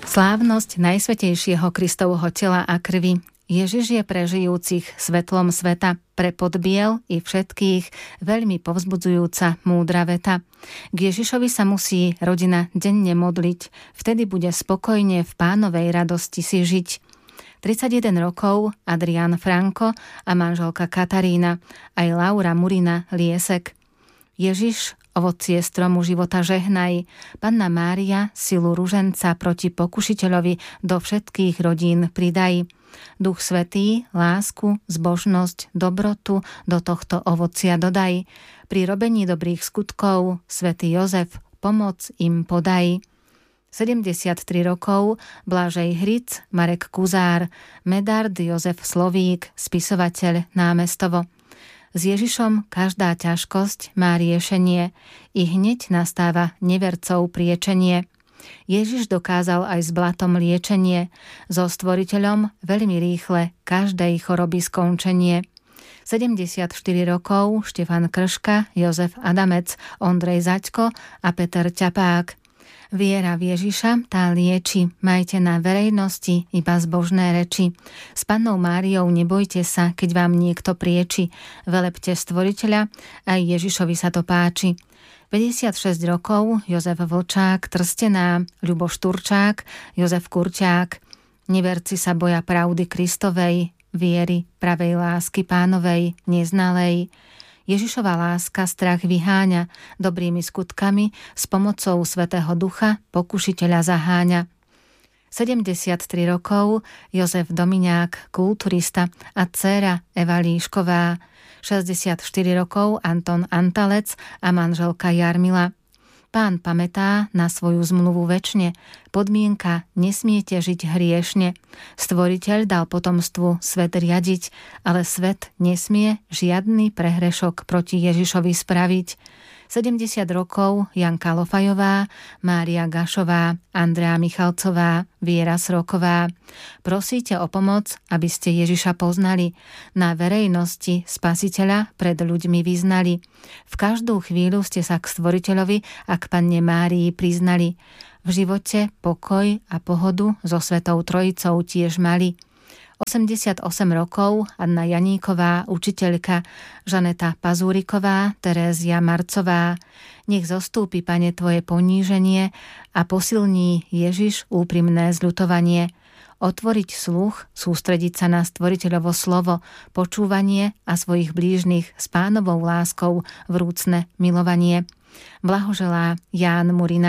Slávnosť Najsvätejšieho Kristovho tela a krvi. Ježiš je pre žijúcich svetlom sveta, pre podbiel i všetkých veľmi povzbudzujúca múdra veta. K Ježišovi sa musí rodina denne modliť, vtedy bude spokojne v Pánovej radosti si žiť. 31 rokov Adrián Franko a manželka Katarína, aj Laura Murina Liesek. Ježiš, ovocie stromu života žehnaj, Panna Mária, silu ruženca proti pokušiteľovi do všetkých rodín pridaj. Duch Svätý, lásku, zbožnosť, dobrotu do tohto ovocia dodaj. Pri robení dobrých skutkov, Svätý Jozef, pomoc im podaj. 73 rokov Blažej Hric, Marek Kuzár, Medard Jozef Slovík, spisovateľ Námestovo. S Ježišom každá ťažkosť má riešenie, i hneď nastáva nevercov priečenie. Ježiš dokázal aj s blatom liečenie, so Stvoriteľom veľmi rýchle každej choroby skončenie. 74 rokov Štefan Krška, Jozef Adamec, Ondrej Zaďko a Peter Ťapák. Viera v Ježiša tá lieči, majte na verejnosti iba zbožné reči. S Pannou Máriou nebojte sa, keď vám niekto prieči. Velepte Stvoriteľa, aj Ježišovi sa to páči. 56 rokov Jozef Vlčák, Trstená, Ľuboš Turčák, Jozef Kurťák. Neverci sa boja pravdy Kristovej, viery, pravej lásky Pánovej, neznalej. Ježišova láska strach vyháňa, dobrými skutkami s pomocou Svätého Ducha pokušiteľa zaháňa. 73 rokov Jozef Domiňák, kulturista a dcéra Eva Líšková. 64 rokov Anton Antalec a manželka Jarmila. Pán pamätá na svoju zmluvu večne. Podmienka, nesmiete žiť hriešne. Stvoriteľ dal potomstvu svet riadiť, ale svet nesmie žiadny prehrešok proti Ježišovi spraviť. 70 rokov Janka Lofajová, Mária Gašová, Andrea Michalcová, Viera Sroková. Prosíte o pomoc, aby ste Ježiša poznali. Na verejnosti Spasiteľa pred ľuďmi vyznali. V každú chvíľu ste sa k Stvoriteľovi a k Panne Márii priznali. V živote pokoj a pohodu so Svetou Trojicou tiež mali. 88 rokov Anna Janíková, učiteľka, Žaneta Pazúriková, Terézia Marcová. Nech zostúpi, Pane, Tvoje poníženie a posilní Ježiš úprimné zľutovanie. Otvoriť sluch, sústrediť sa na Stvoriteľovo slovo, počúvanie a svojich blížnych s Pánovou láskou vrúcne milovanie. Blahoželá Ján Murina.